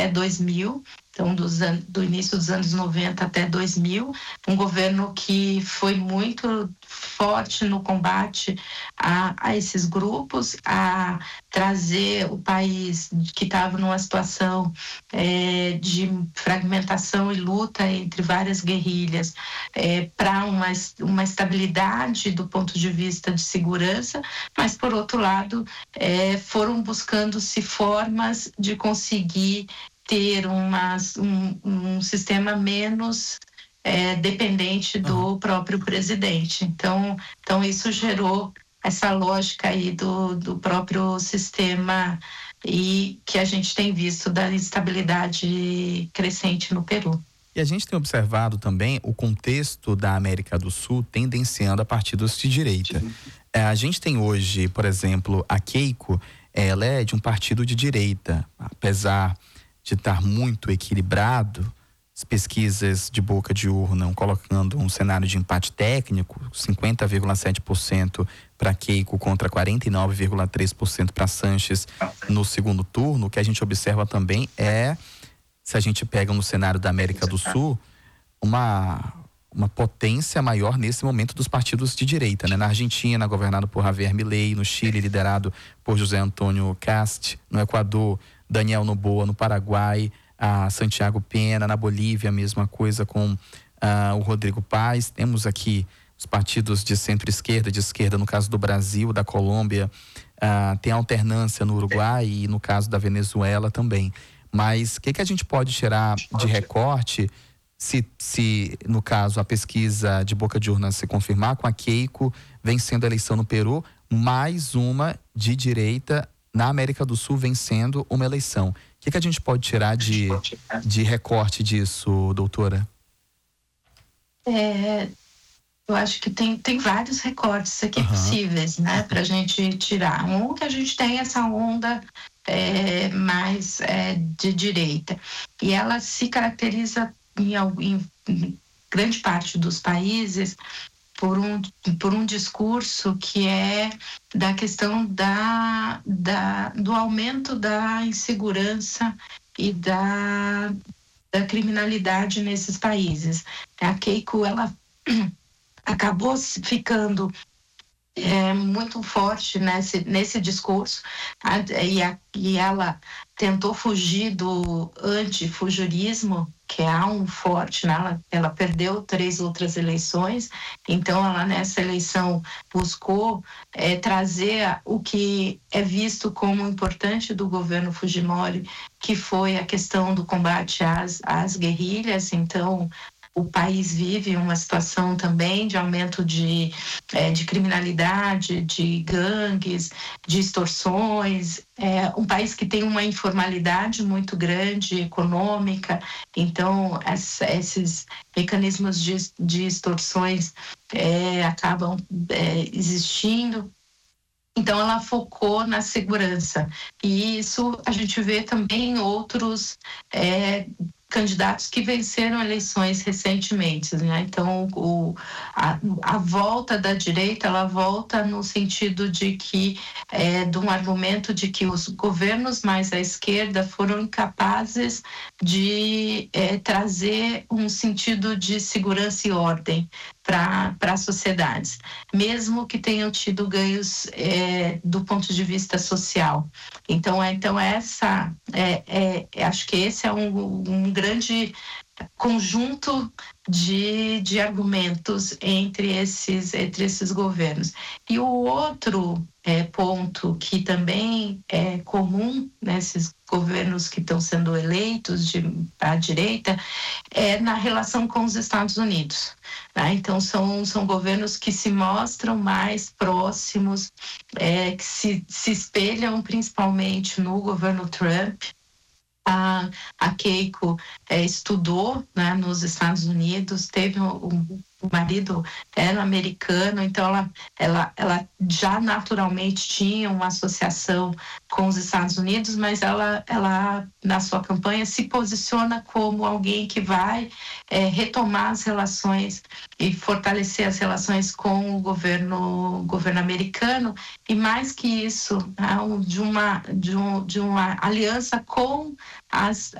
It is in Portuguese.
até 2000, então do início dos anos 90 até 2000, um governo que foi muito forte no combate a esses grupos, a trazer o país que estava numa situação de fragmentação e luta entre várias guerrilhas para uma estabilidade do ponto de vista de segurança, mas por outro lado foram buscando-se formas de conseguir ter um sistema menos dependente do próprio presidente. Então isso gerou essa lógica aí do próprio sistema e que a gente tem visto da instabilidade crescente no Peru. E a gente tem observado também o contexto da América do Sul tendenciando a partidos de direita. A gente tem hoje, por exemplo, a Keiko, ela é de um partido de direita, apesar de estar muito equilibrado, as pesquisas de boca de urna colocando um cenário de empate técnico, 50,7% para Keiko contra 49,3% para Sanches no segundo turno. O que a gente observa também se a gente pega no cenário da América do Sul, uma potência maior nesse momento dos partidos de direita, né? Na Argentina, governado por Javier Milei, no Chile, liderado por José Antônio Cast, no Equador, Daniel Noboa, no Paraguai, Santiago Pena, na Bolívia, a mesma coisa com o Rodrigo Paz. Temos aqui os partidos de centro-esquerda, de esquerda, no caso do Brasil, da Colômbia, tem alternância no Uruguai e no caso da Venezuela também. Mas o que a gente pode tirar de recorte se no caso a pesquisa de boca de urna se confirmar com a Keiko vencendo a eleição no Peru, mais uma de direita na América do Sul vencendo uma eleição? O que a gente pode tirar de recorte disso, doutora? Eu acho que tem vários recortes aqui possíveis, né, pra gente tirar. Um, que a gente tem essa onda mais de direita, e ela se caracteriza em grande parte dos países por um discurso que é da questão do aumento da insegurança e da criminalidade nesses países. A Keiko, ela acabou ficando muito forte nesse discurso, e ela tentou fugir do antifujurismo, que é um forte, né? Ela perdeu 3 outras eleições, então ela nessa eleição buscou trazer o que é visto como importante do governo Fujimori, que foi a questão do combate às guerrilhas. Então o país vive uma situação também de aumento de criminalidade, de gangues, de extorsões, um país que tem uma informalidade muito grande, econômica. Então esses mecanismos de extorsões acabam existindo. Então ela focou na segurança, e isso a gente vê também em outros candidatos que venceram eleições recentemente, né? Então a volta da direita, ela volta no sentido de que de um argumento de que os governos mais à esquerda foram incapazes de trazer um sentido de segurança e ordem para as sociedades, mesmo que tenham tido ganhos do ponto de vista social. Então essa acho que esse é um grande conjunto de argumentos entre esses governos. E o outro ponto que também é comum nesses governos que estão sendo eleitos à direita é na relação com os Estados Unidos, né? Então são governos que se mostram mais próximos, que se espelham principalmente no governo Trump. A Keiko estudou, né, nos Estados Unidos, teve o marido era americano, então ela já naturalmente tinha uma associação com os Estados Unidos, mas ela na sua campanha se posiciona como alguém que vai retomar as relações e fortalecer as relações com o governo americano, e mais que isso, de uma aliança com